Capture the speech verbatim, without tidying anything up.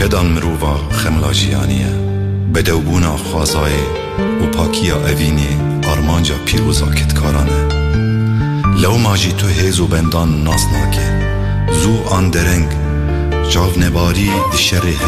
بدان مرووا خملاجیانیه بدوبونا خوازای و پاکیا اوینی آرمانجا پیروزا کتکارانه لو ماجی تو هیز و بندان ناس ناکه زو آن درنگ جاو نباری دی شر